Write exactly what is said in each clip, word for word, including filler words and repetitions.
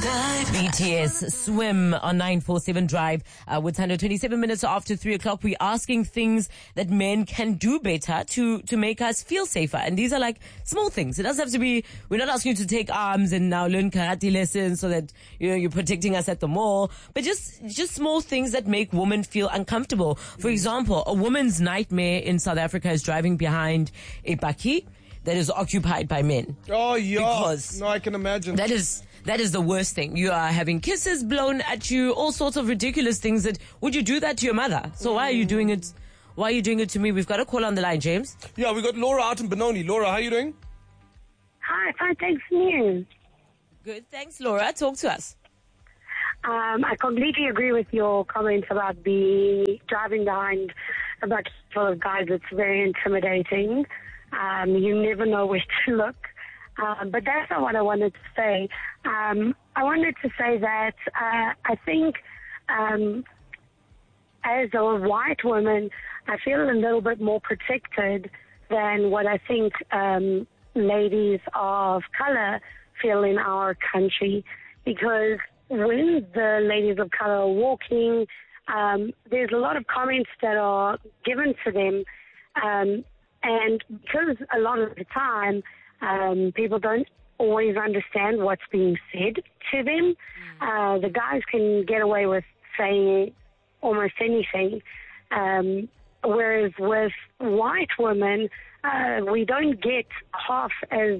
B T S Swim on nine forty-seven Drive uh, with Thando. twenty-seven minutes after three o'clock. We're asking things that men can do better to, to make us feel safer. And these are like small things. It doesn't have to be, we're not asking you to take arms and now learn karate lessons so that, you know, you're protecting us at the mall. But just, just small things that make women feel uncomfortable. For example, a woman's nightmare in South Africa is driving behind a bakkie that is occupied by men. Oh, yeah. Because no, I can imagine. That is, that is the worst thing. You are having kisses blown at you, all sorts of ridiculous things that, would you do that to your mother? So why are you doing it? Why are you doing it to me? We've got a call on the line, James. Yeah, we got Laura out in Benoni. Laura, how are you doing? Hi, fine, thanks, you. Good, thanks, Laura. Talk to us. Um, I completely agree with your comments about the driving behind a bucket full of guys. It's very intimidating. Um, you never know where to look. Um, but that's not what I wanted to say. Um, I wanted to say that uh, I think um, as a white woman, I feel a little bit more protected than what I think um, ladies of color feel in our country. Because when the ladies of color are walking, um, there's a lot of comments that are given to them. Um, and because a lot of the time, um, people don't always understand what's being said to them, uh, the guys can get away with saying almost anything. Um, whereas with white women, uh, we don't get half as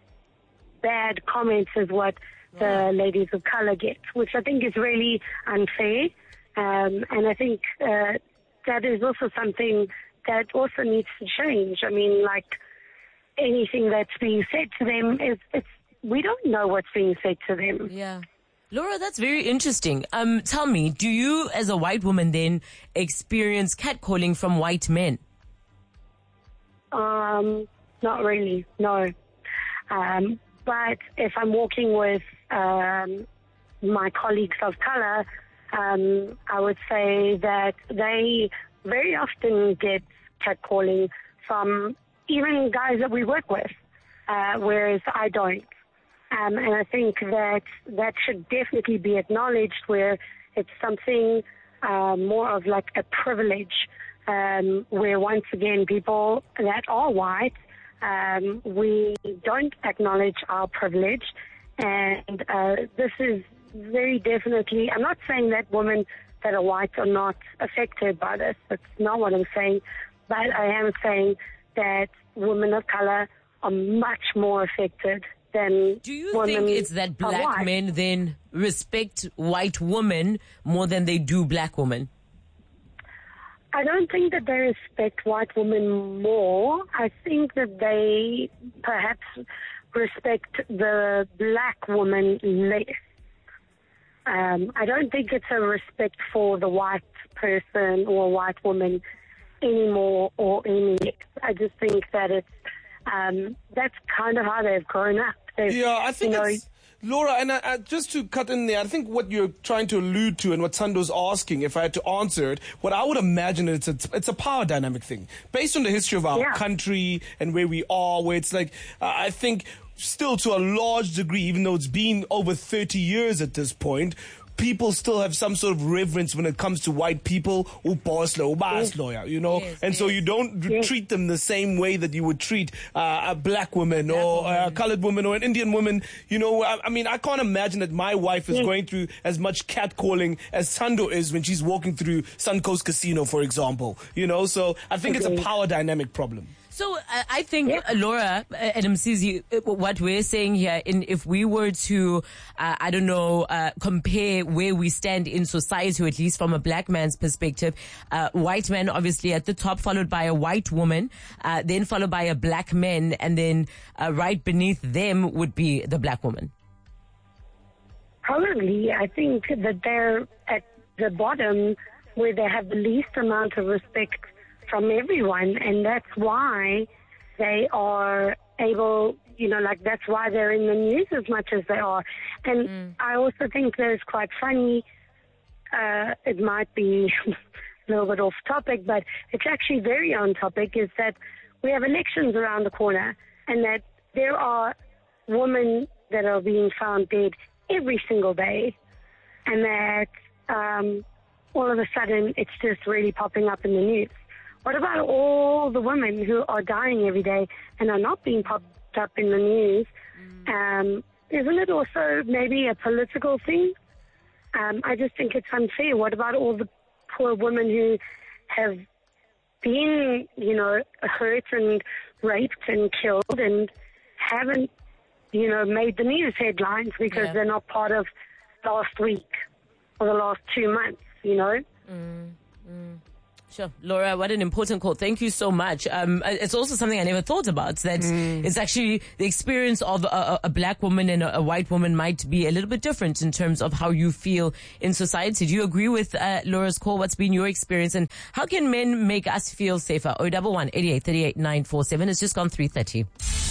bad comments as what the ladies of color get, which I think is really unfair. Um, and I think uh, that is also something that also needs to change. I mean, like anything that's being said to them, is it's we don't know what's being said to them. Yeah. Laura, that's very interesting. Um, tell me, do you as a white woman then experience catcalling from white men? Um, not really, no. Um, but if I'm walking with um, my colleagues of color, um, I would say that they very often get catcalling from even guys that we work with, uh, whereas I don't. Um, and I think that that should definitely be acknowledged, where it's something uh, more of like a privilege, um, where once again people that are white, um, we don't acknowledge our privilege. And uh, this is very definitely, I'm not saying that women that are white are not affected by this. That's not what I'm saying. But I am saying that women of color are much more affected than Do you women think it's that of black white. men then respect white women more than they do black women? I don't think that they respect white women more. I think that they perhaps respect the black woman less. Um, I don't think it's a respect for the white person or white woman anymore or any less. I just think that it's um, that's kind of how they've grown up. They've, Yeah, I think you know, it's, Laura, and I, I, just to cut in there, I think what you're trying to allude to and what Thando's asking, if I had to answer it, what I would imagine it's a, it's a power dynamic thing. Based on the history of our Yeah. country and where we are, where it's like, uh, I think still to a large degree, even though it's been over thirty years at this point, people still have some sort of reverence when it comes to white people, upaslo, ubaslo, you know, Yes, and so yes. you don't Yes. treat them the same way that you would treat uh, a black woman Black or woman. a colored woman or an Indian woman. You know, I, I mean, I can't imagine that my wife is Yes. going through as much catcalling as Thando is when she's walking through Suncoast Casino, for example. You know, so I think it's a Okay. power dynamic problem. So uh, I think, Yeah. uh, Laura, uh, and Msizi, uh, what we're saying here, in, if we were to, uh, I don't know, uh, compare where we stand in society, or at least from a black man's perspective, uh, white man obviously at the top, followed by a white woman, uh, then followed by a black man, and then uh, right beneath them would be the black woman. Probably, I think that they're at the bottom where they have the least amount of respect from everyone, and that's why they are able, you know, like that's why they're in the news as much as they are. And mm. I also think that it's quite funny. Uh, it might be a little bit off topic, but it's actually very on topic, is that we have elections around the corner, and that there are women that are being found dead every single day, and that um, all of a sudden it's just really popping up in the news. What about all the women who are dying every day and are not being popped up in the news? Mm. Um, isn't it also maybe a political thing? Um, I just think it's unfair. What about all the poor women who have been, you know, hurt and raped and killed and haven't, you know, made the news headlines because yeah. they're not part of last week or the last two months, you know? Mm, mm. Sure. Laura, what an important call. Thank you so much. Um, it's also something I never thought about, that mm. it's actually the experience of a, a black woman and a, a white woman might be a little bit different in terms of how you feel in society. Do you agree with uh, Laura's call? What's been your experience, and how can men make us feel safer? oh one one, eighty-eight, thirty-eight, nine four seven. It's just gone three thirty.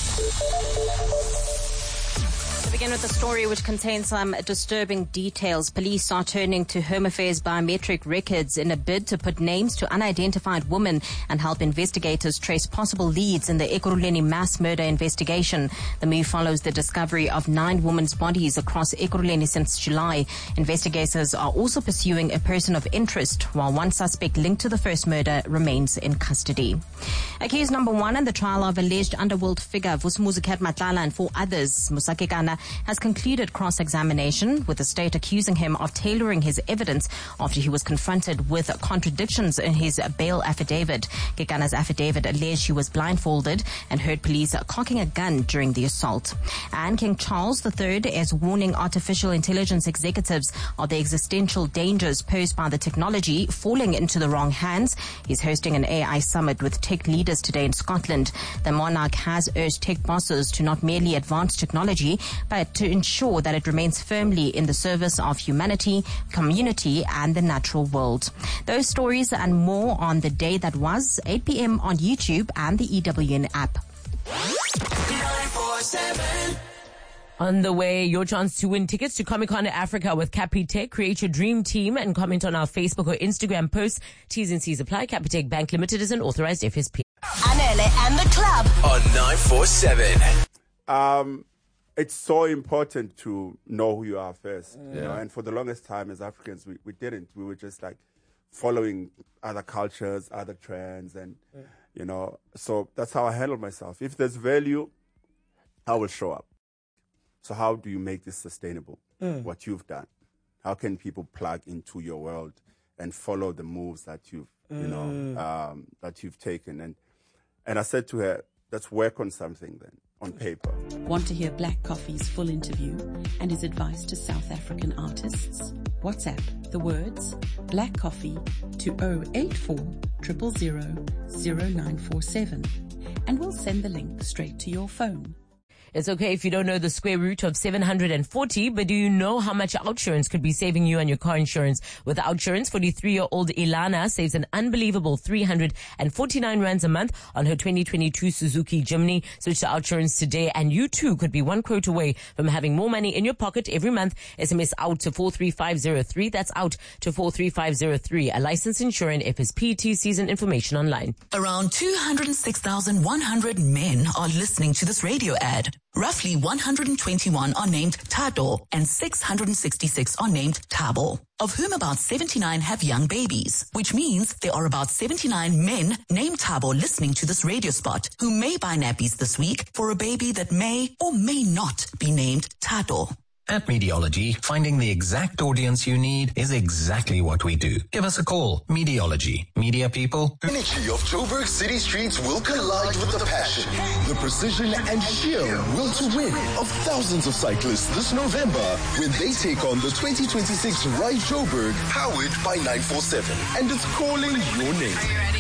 Begin with the story which contains some disturbing details. Police are turning to Home Affairs biometric records in a bid to put names to unidentified women and help investigators trace possible leads in the Ekurhuleni mass murder investigation. The move follows the discovery of nine women's bodies across Ekurhuleni since July. Investigators are also pursuing a person of interest, while one suspect linked to the first murder remains in custody. Accused number one in the trial of alleged underworld figure Vusumuzi Matlala and four others, Musakekana, has concluded cross-examination, with the state accusing him of tailoring his evidence after he was confronted with contradictions in his bail affidavit. Kekana's affidavit alleged she was blindfolded and heard police cocking a gun during the assault. And King Charles the Third is warning artificial intelligence executives of the existential dangers posed by the technology falling into the wrong hands. He's hosting an A I summit with tech leaders today in Scotland. The monarch has urged tech bosses to not merely advance technology, but to ensure that it remains firmly in the service of humanity, community, and the natural world. Those stories and more on The Day That Was, eight p.m. on YouTube and the E W N app. nine four seven. On the way, your chance to win tickets to Comic-Con Africa with Capitec. Create your dream team and comment on our Facebook or Instagram post. T's and C's apply. Capitec Bank Limited is an authorized F S P. Anele and the club on nine four seven. Um... It's so important to know who you are first, yeah. you know. And for the longest time, as Africans, we, we didn't. We were just like following other cultures, other trends, and yeah. you know. So that's how I handle myself. If there's value, I will show up. So how do you make this sustainable? Mm. What you've done, how can people plug into your world and follow the moves that you've, mm. you know, um, that you've taken? And and I said to her, let's work on something then. On paper. Want to hear Black Coffee's full interview and his advice to South African artists? WhatsApp the words Black Coffee to zero eight four, zero zero zero, zero nine four seven and we'll send the link straight to your phone. It's okay if you don't know the square root of seven hundred forty, but do you know how much OUTsurance could be saving you on your car insurance? With OUTsurance, forty-three-year-old Ilana saves an unbelievable three hundred forty-nine rands a month on her twenty twenty-two Suzuki Jimny. Switch to OUTsurance today, and you too could be one quote away from having more money in your pocket every month. S M S OUT to four three five zero three. That's OUT to four three five zero three. A licensed insurer in F S P, T Cs and information online. Around two hundred six thousand one hundred men are listening to this radio ad. Roughly one hundred twenty-one are named Tado and six hundred sixty-six are named Tabo, of whom about seventy-nine have young babies, which means there are about seventy-nine men named Tabo listening to this radio spot who may buy nappies this week for a baby that may or may not be named Tado. At Mediology, finding the exact audience you need is exactly what we do. Give us a call. Mediology. Media people. Energy of Joburg city streets will collide with the passion, the precision and sheer will to win of thousands of cyclists this November when they take on the twenty twenty-six Ride Joburg, powered by nine four seven. And it's calling your name. Are you ready?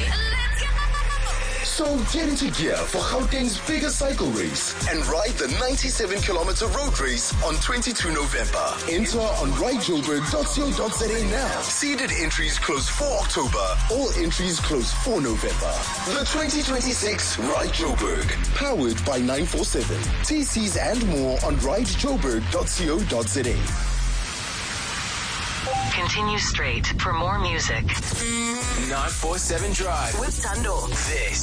So get into gear for Gauteng's biggest cycle race and ride the ninety-seven kilometer road race on twenty-second of November. Enter on ride joburg dot co dot za now. Seeded entries close for October. All entries close for November. The twenty twenty-six Ride Joburg, powered by nine four seven. T Cs and more on ride joburg dot co dot za. Continue straight for more music. nine four seven Drive with Tando. This